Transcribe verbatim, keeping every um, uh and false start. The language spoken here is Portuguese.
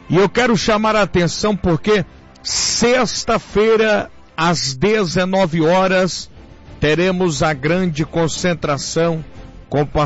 E eu quero chamar a atenção porque sexta-feira, às dezenove horas, teremos a grande concentração com